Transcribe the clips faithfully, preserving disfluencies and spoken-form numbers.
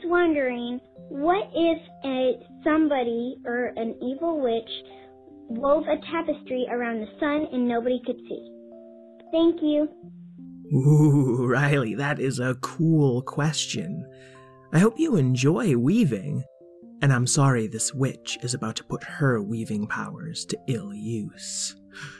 wondering, what if a somebody or an evil witch wove a tapestry around the sun and nobody could see? Thank you. Ooh, Riley, that is a cool question. I hope you enjoy weaving. And I'm sorry this witch is about to put her weaving powers to ill use.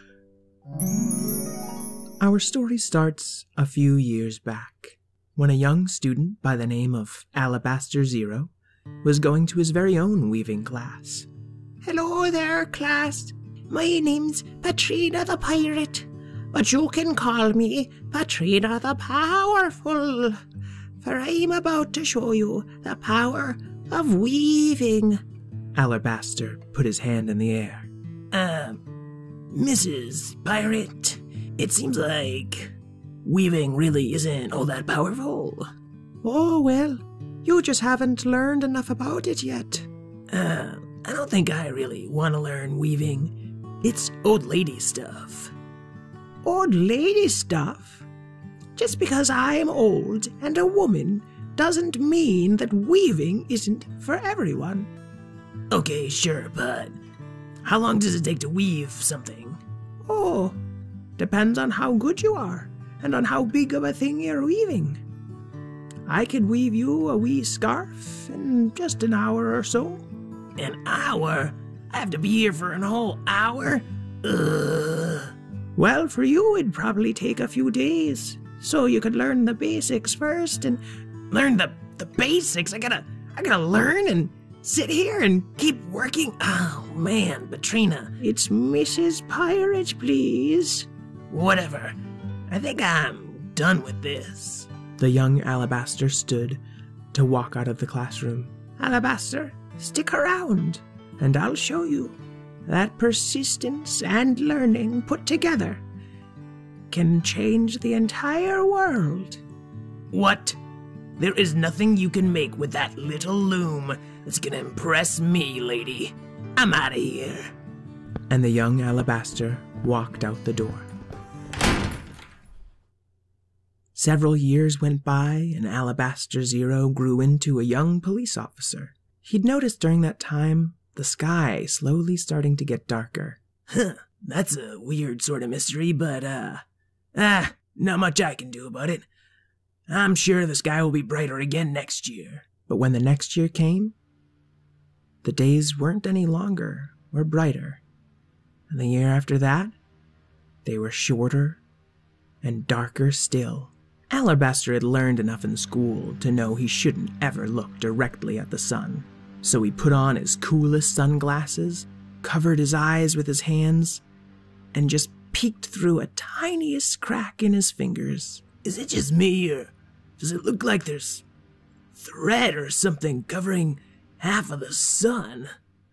Our story starts a few years back, when a young student by the name of Alabaster Zero was going to his very own weaving class. Hello there, class. My name's Patrina the Pirate, but you can call me Patrina the Powerful, for I'm about to show you the power of weaving. Alabaster put his hand in the air. Uh, Missus Pirate, it seems like weaving really isn't all that powerful. Oh, well, you just haven't learned enough about it yet. Uh, I don't think I really want to learn weaving. It's old lady stuff. Old lady stuff? Just because I'm old and a woman doesn't mean that weaving isn't for everyone. Okay, sure, but how long does it take to weave something? Oh, depends on how good you are and on how big of a thing you're weaving. I could weave you a wee scarf in just an hour or so. An hour? I have to be here for an whole hour? Ugh. Well, for you it'd probably take a few days, so you could learn the basics first and learn the the basics. I gotta I gotta learn and sit here and keep working. Oh man, Patrina. It's Missus Pirate, please. Whatever. I think I'm done with this. The young Alabaster stood to walk out of the classroom. Alabaster, stick around, and I'll show you that persistence and learning put together can change the entire world. What? There is nothing you can make with that little loom that's gonna impress me, lady. I'm out of here. And the young Alabaster walked out the door. Several years went by, and Alabaster Zero grew into a young police officer. He'd noticed during that time the sky slowly starting to get darker. Huh, that's a weird sort of mystery, but, uh, ah, not much I can do about it. I'm sure the sky will be brighter again next year. But when the next year came, the days weren't any longer or brighter. And the year after that, they were shorter and darker still. Alabaster had learned enough in school to know he shouldn't ever look directly at the sun. So he put on his coolest sunglasses, covered his eyes with his hands, and just peeked through a tiniest crack in his fingers. Is it just me, or does it look like there's thread or something covering half of the sun?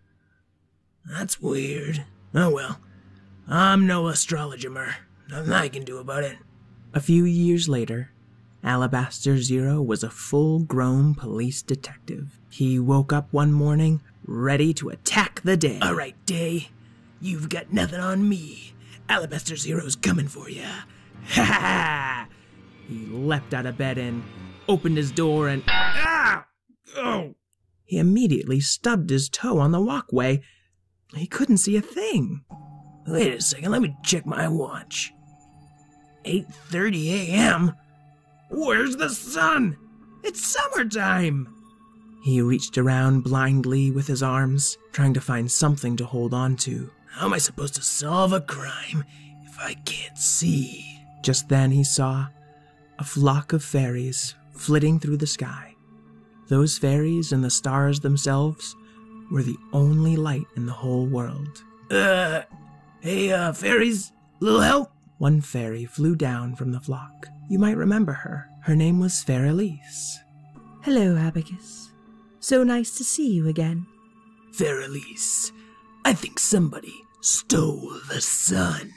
That's weird. Oh well, I'm no astrologer. Nothing I can do about it. A few years later, Alabaster Zero was a full-grown police detective. He woke up one morning ready to attack the day. All right, Day, you've got nothing on me. Alabaster Zero's coming for you. Ha ha! He leapt out of bed and opened his door and... Ah! Oh! He immediately stubbed his toe on the walkway. He couldn't see a thing. Wait a second, let me check my watch. eight thirty a.m.? Where's the sun? It's summertime! He reached around blindly with his arms, trying to find something to hold on to. How am I supposed to solve a crime if I can't see? Just then he saw a flock of fairies flitting through the sky. Those fairies and the stars themselves were the only light in the whole world. Uh, hey, uh, fairies, little help? One fairy flew down from the flock. You might remember her. Her name was Fairelise. Hello, Abacus. So nice to see you again. Fairelise, I think somebody stole the sun.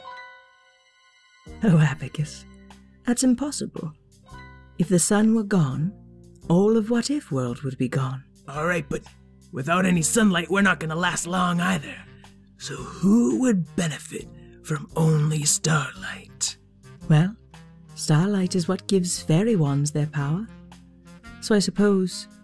Oh, Abacus, that's impossible. If the sun were gone, all of What If World would be gone. All right, but without any sunlight, we're not going to last long either. So who would benefit from only starlight? Well, starlight is what gives fairy wands their power. So I suppose